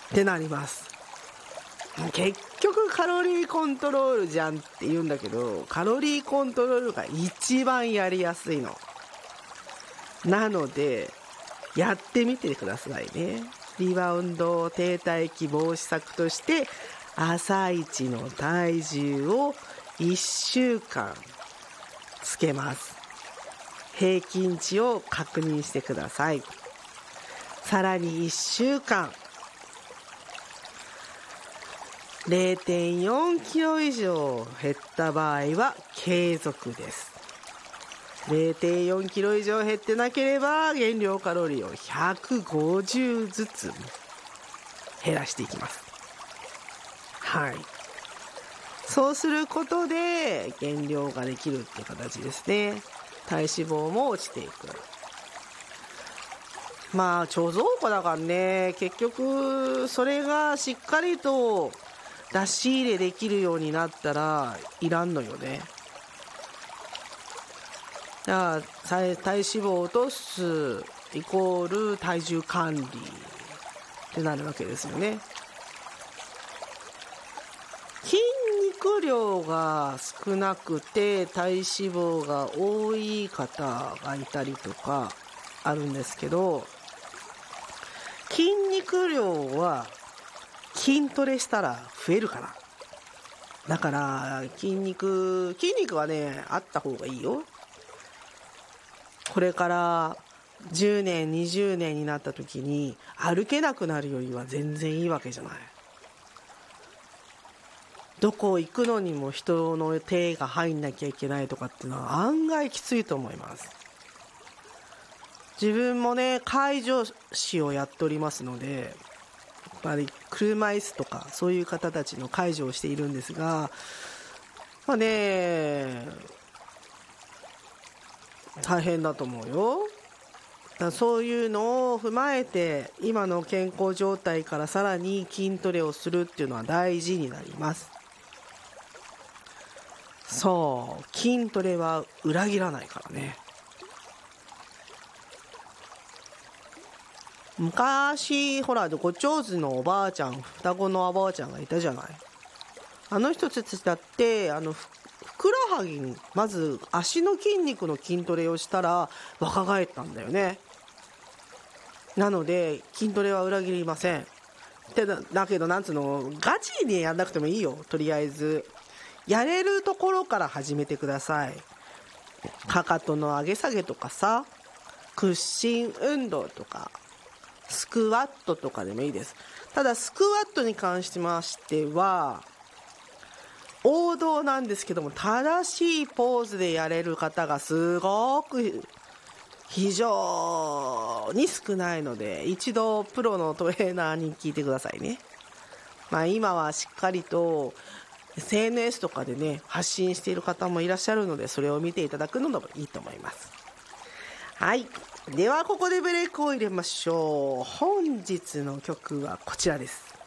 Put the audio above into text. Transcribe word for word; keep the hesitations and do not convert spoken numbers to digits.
ってなります。結局カロリーコントロールじゃんって言うんだけど、カロリーコントロールが一番やりやすいの。なのでやってみてくださいね。リバウンド停滞期防止策として朝一の体重をいっしゅうかんつけます。平均値を確認してください。さらにいっしゅうかん れいてんよんキロ以上減った場合は継続です。れいてんよんキロ以上減ってなければ減量カロリーをひゃくごじゅうずつ減らしていきます。はい。そうすることで減量ができるって形ですね。体脂肪も落ちていく。まあ貯蔵庫だからね、結局それがしっかりと出し入れできるようになったらいらんのよね。だから体脂肪を落とすイコール体重管理ってなるわけですよね。筋肉量が少なくて体脂肪が多い方がいたりとかあるんですけど、筋肉量は筋トレしたら増えるから。だから筋肉筋肉はねあった方がいいよ。これからじゅうねんにじゅうねんになった時に歩けなくなるよりは全然いいわけじゃない。どこ行くのにも人の手が入んなきゃいけないとかっていうのは案外きついと思います。自分もね介助士をやっておりますので、やっぱり車椅子とかそういう方たちの介助をしているんですが、まあね大変だと思うよ。だからそういうのを踏まえて今の健康状態からさらに筋トレをするっていうのは大事になります。そう、筋トレは裏切らないからね。昔ほらご長寿のおばあちゃん、双子のおばあちゃんがいたじゃない。あの人たちだってあのふくらはぎにまず足の筋肉の筋トレをしたら若返ったんだよね。なので筋トレは裏切りません。てだだけどなんつうの、ガチにやんなくてもいいよ。とりあえずやれるところから始めてください。かかとの上げ下げとかさ、屈伸運動とかスクワットとかでもいいです。ただスクワットに関しましては王道なんですけども、正しいポーズでやれる方がすごく非常に少ないので、一度プロのトレーナーに聞いてくださいね。まあ今はしっかりと エスエヌエス とかでね発信している方もいらっしゃるので、それを見ていただくのもいいと思います。はい、ではここでブレイクを入れましょう。本日の曲はこちらです。